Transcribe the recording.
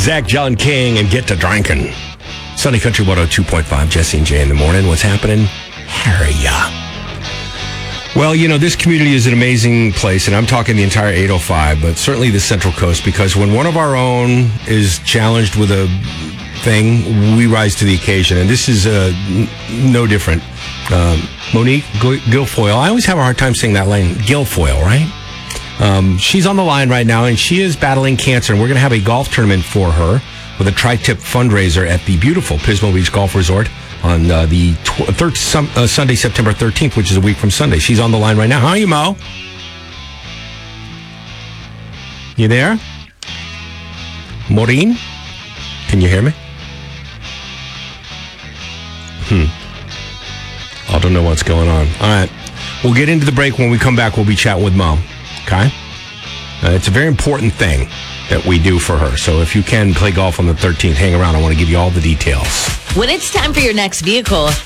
Zach, John King, and Get to Drinking. Sunny Country 102.5, Jesse and Jay in the morning. What's happening? Harry. Well, this community is an amazing place, and I'm talking the entire 805, but certainly the Central Coast, because when one of our own is challenged with a thing, we rise to the occasion, and this is no different. Monique Guilfoyle. I always have a hard time saying that name. Guilfoyle, right? She's on the line right now, and she is battling cancer, and we're going to have a golf tournament for her with a tri-tip fundraiser at the beautiful Pismo Beach Golf Resort on the Sunday, September 13th, which is a week from Sunday. She's on the line right now. How are you, Mo? You there? Maureen? Can you hear me? I don't know what's going on. All right. We'll get into the break. When we come back, we'll be chatting with Mo. Okay? It's a very important thing that we do for her. So if you can play golf on the 13th, hang around. I want to give you all the details. When it's time for your next vehicle,